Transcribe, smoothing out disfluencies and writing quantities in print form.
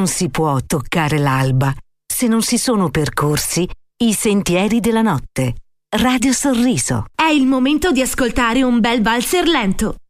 Non si può toccare l'alba se non si sono percorsi i sentieri della notte. Radio Sorriso. È il momento di ascoltare un bel valzer lento.